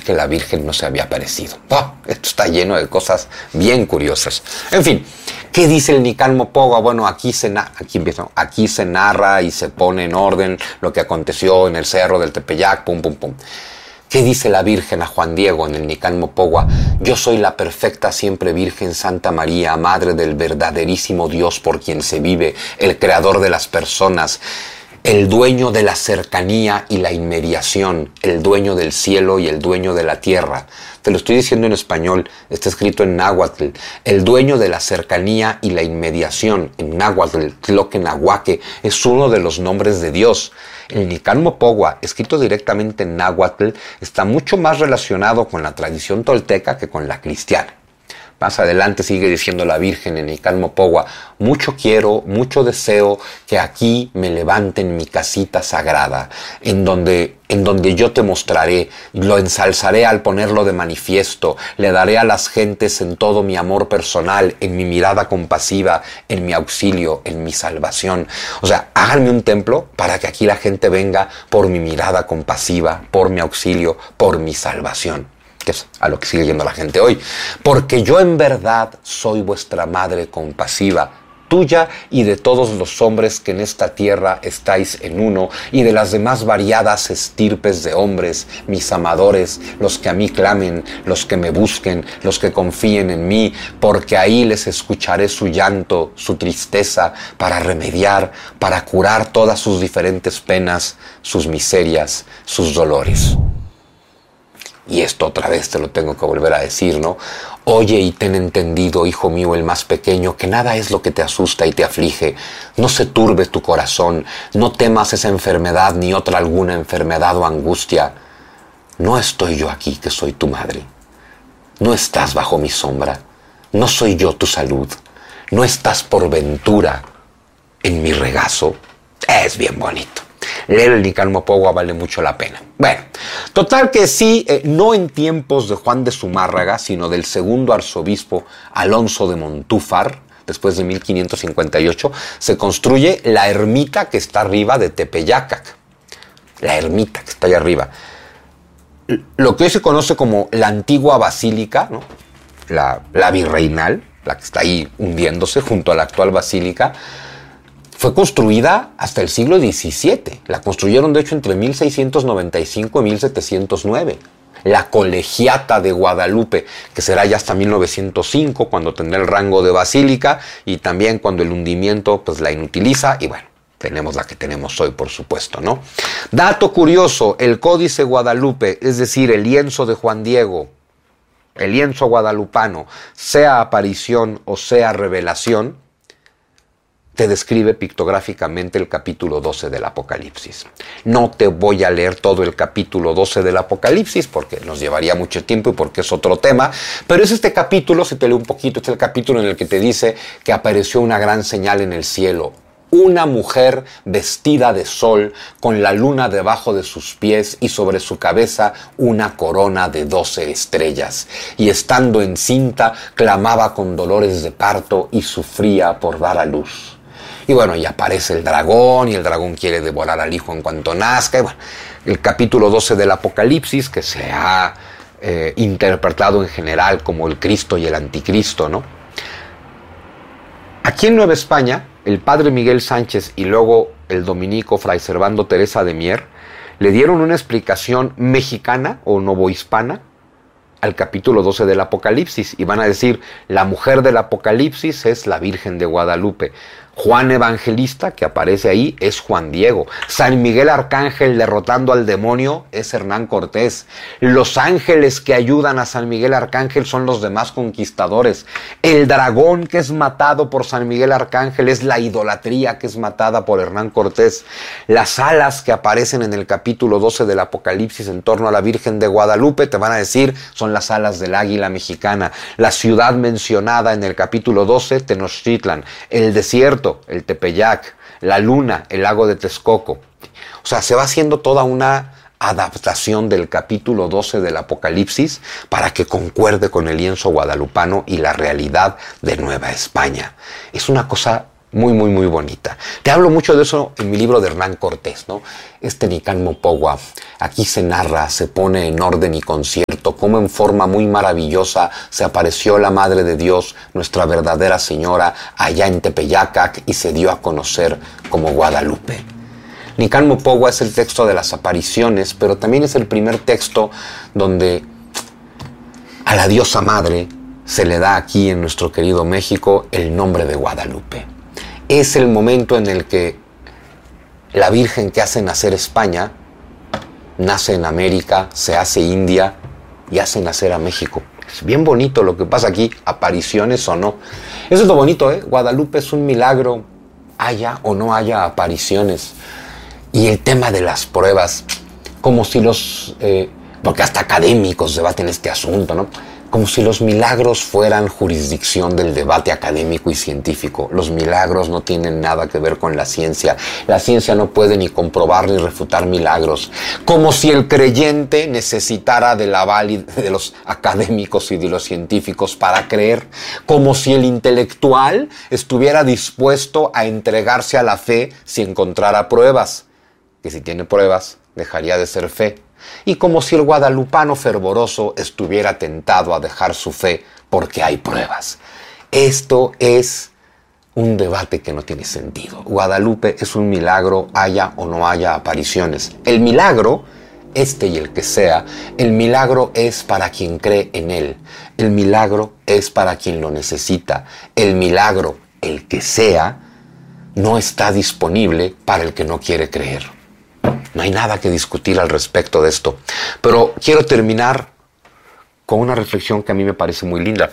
que la Virgen no se había aparecido. ¡Oh! Esto está lleno de cosas bien curiosas. En fin, ¿qué dice el Nicán Mopogua? Bueno, aquí se narra y se pone en orden lo que aconteció en el cerro del Tepeyac, pum, pum, pum. ¿Qué dice la Virgen a Juan Diego en el Nicán Mopogua? Yo soy la perfecta siempre Virgen Santa María, Madre del verdaderísimo Dios por quien se vive, el creador de las personas, el dueño de la cercanía y la inmediación, el dueño del cielo y el dueño de la tierra. Te lo estoy diciendo en español, está escrito en náhuatl. El dueño de la cercanía y la inmediación, en náhuatl, Tloquenahuaque, es uno de los nombres de Dios. El Nicán Mopogua, escrito directamente en náhuatl, está mucho más relacionado con la tradición tolteca que con la cristiana. Más adelante sigue diciendo la Virgen en Nicán Mopogua: mucho quiero, mucho deseo que aquí me levanten mi casita sagrada, en donde yo te mostraré, lo ensalzaré al ponerlo de manifiesto, le daré a las gentes en todo mi amor personal, en mi mirada compasiva, en mi auxilio, en mi salvación. O sea, háganme un templo para que aquí la gente venga por mi mirada compasiva, por mi auxilio, por mi salvación. Que es a lo que sigue yendo la gente hoy. Porque yo en verdad soy vuestra madre compasiva, tuya y de todos los hombres que en esta tierra estáis en uno, y de las demás variadas estirpes de hombres, mis amadores, los que a mí clamen, los que me busquen, los que confíen en mí, porque ahí les escucharé su llanto, su tristeza, para remediar, para curar todas sus diferentes penas, sus miserias, sus dolores. Y esto otra vez te lo tengo que volver a decir, ¿no? Oye y ten entendido, hijo mío, el más pequeño, que nada es lo que te asusta y te aflige. No se turbe tu corazón, no temas esa enfermedad ni otra alguna enfermedad o angustia. No estoy yo aquí, que soy tu madre. No estás bajo mi sombra. No soy yo tu salud. No estás por ventura en mi regazo. Es bien bonito. Leer el Nicán Mopogua vale mucho la pena. Bueno, total que sí, no en tiempos de Juan de Zumárraga, sino del segundo arzobispo Alonso de Montúfar, después de 1558, se construye la ermita que está arriba de Tepeyacac. La ermita que está allá arriba. Lo que hoy se conoce como la antigua basílica, ¿no? La virreinal, la que está ahí hundiéndose junto a la actual basílica, fue construida hasta el siglo XVII. La construyeron, de hecho, entre 1695 y 1709. La Colegiata de Guadalupe, que será ya hasta 1905, cuando tendrá el rango de basílica, y también cuando el hundimiento pues la inutiliza, y bueno, tenemos la que tenemos hoy, por supuesto, ¿no? Dato curioso, el Códice Guadalupe, es decir, el lienzo de Juan Diego, el lienzo guadalupano, sea aparición o sea revelación, te describe pictográficamente el capítulo 12 del Apocalipsis. No te voy a leer todo el capítulo 12 del Apocalipsis porque nos llevaría mucho tiempo y porque es otro tema, pero es este capítulo, si te leo un poquito, es el capítulo en el que te dice que apareció una gran señal en el cielo. Una mujer vestida de sol, con la luna debajo de sus pies y sobre su cabeza una corona de 12 estrellas. Y estando encinta, clamaba con dolores de parto y sufría por dar a luz. Y bueno, y aparece el dragón, y el dragón quiere devorar al hijo en cuanto nazca. Y bueno, el capítulo 12 del Apocalipsis, que se ha interpretado en general como el Cristo y el Anticristo, ¿no? Aquí en Nueva España, el padre Miguel Sánchez y luego el dominico Fray Servando Teresa de Mier le dieron una explicación mexicana o novohispana al capítulo 12 del Apocalipsis, y van a decir: la mujer del Apocalipsis es la Virgen de Guadalupe. Juan Evangelista, que aparece ahí, es Juan Diego. San Miguel Arcángel derrotando al demonio es Hernán Cortés. Los ángeles que ayudan a San Miguel Arcángel son los demás conquistadores. El dragón que es matado por San Miguel Arcángel es la idolatría que es matada por Hernán Cortés. Las alas que aparecen en el capítulo 12 del Apocalipsis en torno a la Virgen de Guadalupe, te van a decir, son las alas del águila mexicana. La ciudad mencionada en el capítulo 12, Tenochtitlan. El desierto, el Tepeyac, la luna, el lago de Texcoco. O sea, se va haciendo toda una adaptación del capítulo 12 del Apocalipsis para que concuerde con el lienzo guadalupano y la realidad de Nueva España. Es una cosa muy, muy, muy bonita. Te hablo mucho de eso en mi libro de Hernán Cortés, ¿no? Este Nicán Mopogua, aquí se narra, se pone en orden y concierto cierto, cómo en forma muy maravillosa se apareció la Madre de Dios, nuestra verdadera Señora, allá en Tepeyacac y se dio a conocer como Guadalupe. Nicán Mopogua es el texto de las apariciones, pero también es el primer texto donde a la diosa madre se le da aquí en nuestro querido México el nombre de Guadalupe. Es el momento en el que la Virgen que hace nacer España nace en América, se hace India y hace nacer a México. Es bien bonito lo que pasa aquí, apariciones o no. Eso es lo bonito, ¿eh? Guadalupe es un milagro, haya o no haya apariciones. Y el tema de las pruebas, como si porque hasta académicos debaten este asunto, ¿no? Como si los milagros fueran jurisdicción del debate académico y científico. Los milagros no tienen nada que ver con la ciencia. La ciencia no puede ni comprobar ni refutar milagros. Como si el creyente necesitara del aval de los académicos y de los científicos para creer. Como si el intelectual estuviera dispuesto a entregarse a la fe si encontrara pruebas. Que si tiene pruebas, dejaría de ser fe. Y como si el guadalupano fervoroso estuviera tentado a dejar su fe porque hay pruebas. Esto es un debate que no tiene sentido. Guadalupe es un milagro, haya o no haya apariciones. El milagro, este y el que sea, el milagro es para quien cree en él. El milagro es para quien lo necesita. El milagro, el que sea, no está disponible para el que no quiere creer. No hay nada que discutir al respecto de esto. Pero quiero terminar con una reflexión que a mí me parece muy linda.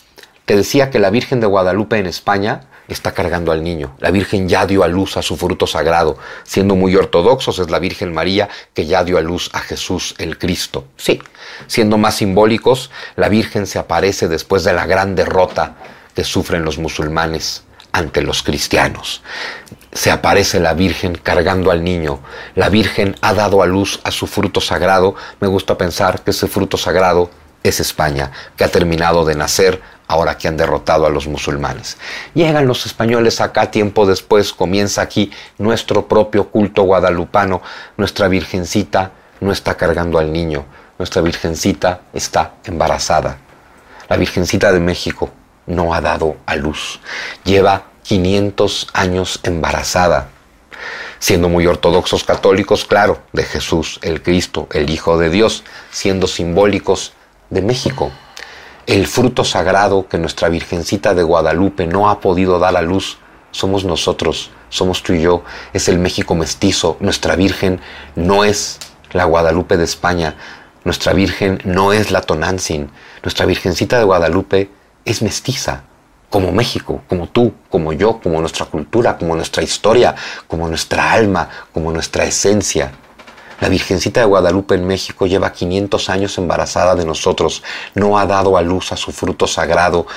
Te decía que la Virgen de Guadalupe en España está cargando al niño. La Virgen ya dio a luz a su fruto sagrado. Siendo muy ortodoxos, es la Virgen María que ya dio a luz a Jesús el Cristo. Sí, siendo más simbólicos, la Virgen se aparece después de la gran derrota que sufren los musulmanes ante los cristianos. Se aparece la Virgen cargando al niño. La Virgen ha dado a luz a su fruto sagrado. Me gusta pensar que ese fruto sagrado es España, que ha terminado de nacer ahora que han derrotado a los musulmanes. Llegan los españoles acá tiempo después, comienza aquí nuestro propio culto guadalupano. Nuestra Virgencita no está cargando al niño, nuestra Virgencita está embarazada. La Virgencita de México no ha dado a luz. Lleva 500 años embarazada. Siendo muy ortodoxos católicos, claro, de Jesús, el Cristo, el Hijo de Dios, siendo simbólicos de México. El fruto sagrado que nuestra Virgencita de Guadalupe no ha podido dar a luz, somos nosotros, somos tú y yo, es el México mestizo. Nuestra Virgen no es la Guadalupe de España, nuestra Virgen no es la Tonantzin, nuestra Virgencita de Guadalupe es mestiza, como México, como tú, como yo, como nuestra cultura, como nuestra historia, como nuestra alma, como nuestra esencia. La Virgencita de Guadalupe en México lleva 500 años embarazada de nosotros, no ha dado a luz a su fruto sagrado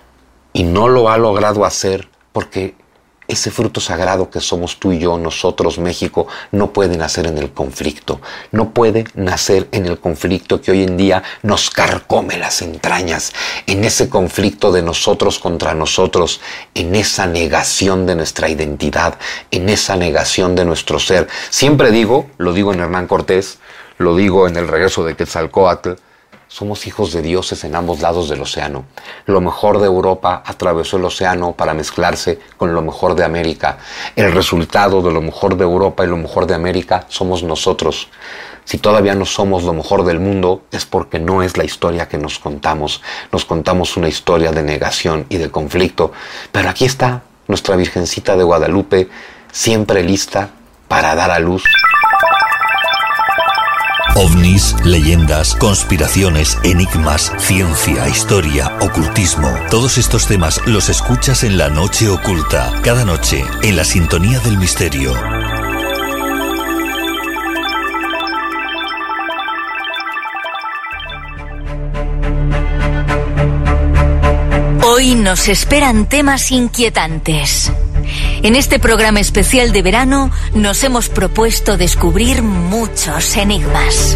y no lo ha logrado hacer porque ese fruto sagrado que somos tú y yo, nosotros, México, no puede nacer en el conflicto. No puede nacer en el conflicto que hoy en día nos carcome las entrañas, en ese conflicto de nosotros contra nosotros, en esa negación de nuestra identidad, en esa negación de nuestro ser. Siempre digo, lo digo en Hernán Cortés, lo digo en el regreso de Quetzalcóatl, somos hijos de dioses en ambos lados del océano. Lo mejor de Europa atravesó el océano para mezclarse con lo mejor de América. El resultado de lo mejor de Europa y lo mejor de América somos nosotros. Si todavía no somos lo mejor del mundo, es porque no es la historia que nos contamos. Nos contamos una historia de negación y de conflicto. Pero aquí está nuestra Virgencita de Guadalupe, siempre lista para dar a luz. OVNIs, leyendas, conspiraciones, enigmas, ciencia, historia, ocultismo. Todos estos temas los escuchas en La Noche Oculta, cada noche, en la sintonía del misterio. Hoy nos esperan temas inquietantes. En este programa especial de verano nos hemos propuesto descubrir muchos enigmas.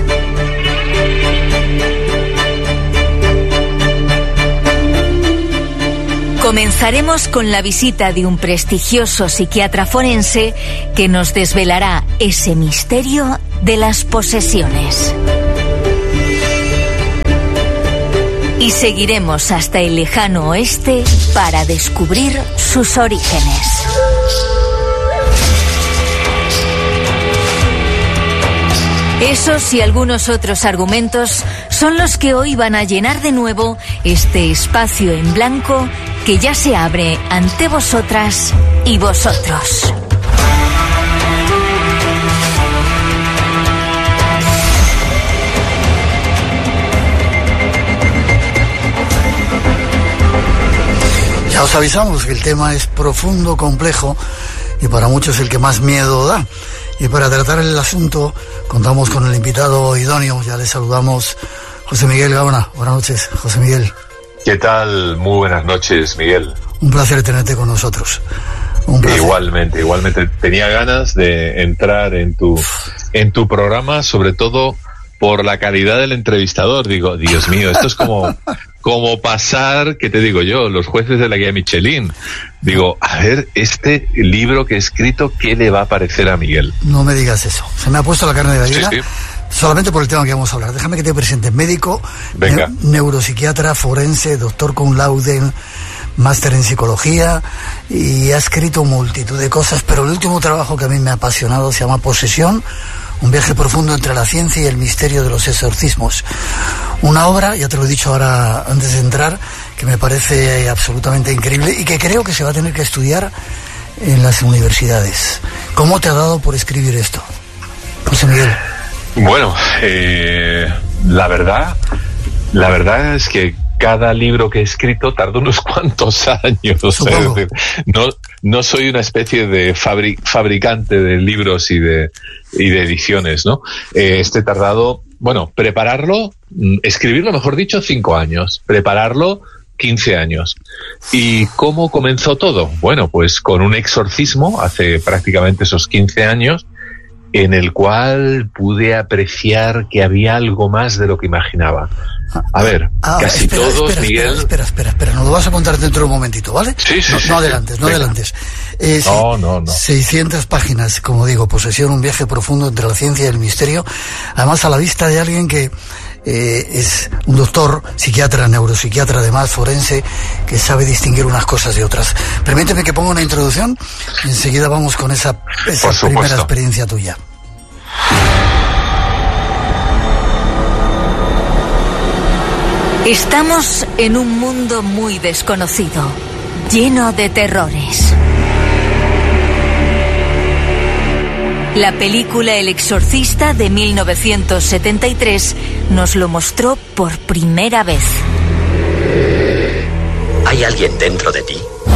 Comenzaremos con la visita de un prestigioso psiquiatra forense que nos desvelará ese misterio de las posesiones. Seguiremos hasta el lejano oeste para descubrir sus orígenes. Esos y algunos otros argumentos son los que hoy van a llenar de nuevo este espacio en blanco que ya se abre ante vosotras y vosotros. Ya os avisamos que el tema es profundo, complejo y para muchos el que más miedo da. Y para tratar el asunto contamos con el invitado idóneo. Ya le saludamos, José Miguel Gaona. Buenas noches, José Miguel. ¿Qué tal? Muy buenas noches, Miguel. Un placer tenerte con nosotros. Un placer. Igualmente. Tenía ganas de entrar en tu programa, sobre todo por la calidad del entrevistador. Digo, Dios mío, esto es como pasar, ¿qué te digo yo? Los jueces de la guía Michelin. Digo, a ver, este libro que he escrito, ¿qué le va a parecer a Miguel? No me digas eso. Se me ha puesto la carne de gallina. Sí. Solamente por el tema que vamos a hablar. Déjame que te presente. Médico, neuropsiquiatra, forense, doctor cum laude, máster en psicología, y ha escrito multitud de cosas, pero el último trabajo que a mí me ha apasionado se llama Posesión, un viaje profundo entre la ciencia y el misterio de los exorcismos. Una obra, ya te lo he dicho ahora antes de entrar, que me parece absolutamente increíble y que creo que se va a tener que estudiar en las universidades. ¿Cómo te ha dado por escribir esto, José Miguel? Bueno, la verdad es que cada libro que he escrito tarda unos cuantos años. Es decir, no soy una especie de fabricante de libros y de ediciones, ¿no? Tardado, prepararlo, escribirlo, mejor dicho, 5 años. Prepararlo, 15 años. ¿Y cómo comenzó todo? Bueno, pues con un exorcismo hace prácticamente esos 15 años, en el cual pude apreciar que había algo más de lo que imaginaba. A ver, casi todos, Miguel... Espera, nos lo vas a contar dentro de un momentito, ¿vale? Sí. No adelantes. No. 600 páginas, como digo, Posesión, un viaje profundo entre la ciencia y el misterio, además a la vista de alguien que es un doctor, psiquiatra, neuropsiquiatra, además forense, que sabe distinguir unas cosas de otras. Permíteme que ponga una introducción y enseguida vamos con esa primera experiencia tuya. Estamos en un mundo muy desconocido, lleno de terrores. La película El Exorcista de 1973 nos lo mostró por primera vez. ¿Hay alguien dentro de ti?